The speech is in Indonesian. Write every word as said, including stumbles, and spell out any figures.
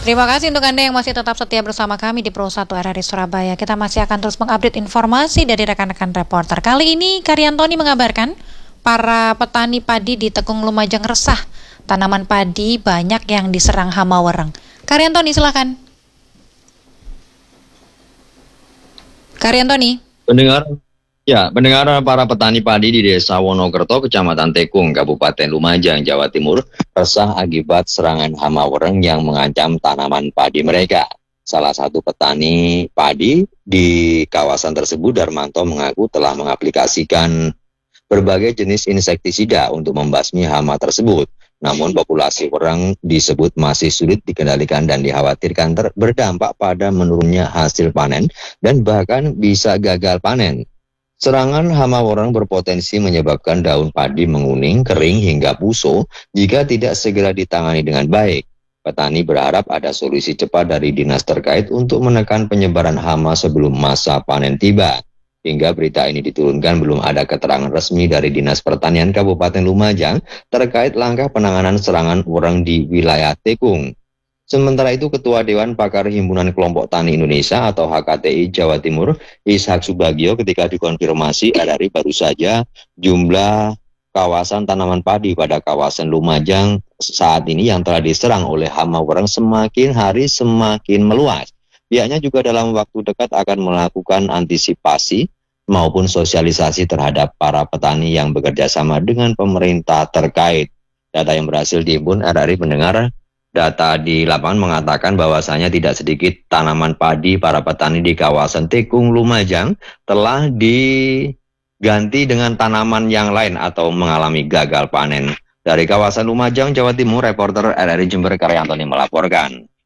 Terima kasih untuk Anda yang masih tetap setia bersama kami di Pro satu R R I Surabaya. Kita masih akan terus mengupdate informasi dari rekan-rekan reporter. Kali ini Karyantoni mengabarkan para petani padi di Tekung Lumajang resah. Tanaman padi banyak yang diserang hama wereng. Karyantoni, silakan. Karyantoni. Pendengar, ya, pendengar para petani padi di Desa Wonokerto, Kecamatan Tekung, Kabupaten Lumajang, Jawa Timur, resah akibat serangan hama wereng yang mengancam tanaman padi mereka. Salah satu petani padi di kawasan tersebut, Darmanto, mengaku telah mengaplikasikan berbagai jenis insektisida untuk membasmi hama tersebut. Namun populasi wereng disebut masih sulit dikendalikan dan dikhawatirkan ter- berdampak pada menurunnya hasil panen dan bahkan bisa gagal panen. Serangan hama wereng berpotensi menyebabkan daun padi menguning, kering hingga busuk jika tidak segera ditangani dengan baik. Petani berharap ada solusi cepat dari dinas terkait untuk menekan penyebaran hama sebelum masa panen tiba. Hingga berita ini diturunkan belum ada keterangan resmi dari Dinas Pertanian Kabupaten Lumajang terkait langkah penanganan serangan wereng di wilayah Tekung. Sementara itu, Ketua Dewan Pakar Himpunan Kelompok Tani Indonesia atau H K T I Jawa Timur, Ishak Subagio, ketika dikonfirmasi dari baru saja jumlah kawasan tanaman padi pada kawasan Lumajang saat ini yang telah diserang oleh hama wereng semakin hari semakin meluas. Pihaknya juga dalam waktu dekat akan melakukan antisipasi maupun sosialisasi terhadap para petani yang bekerja sama dengan pemerintah terkait. Data yang berhasil dihimpun R R I pendengar, data di lapangan mengatakan bahwasanya tidak sedikit tanaman padi para petani di kawasan Tekung Lumajang telah diganti dengan tanaman yang lain atau mengalami gagal panen. Dari kawasan Lumajang, Jawa Timur, reporter R R I Jember Karyantoni melaporkan.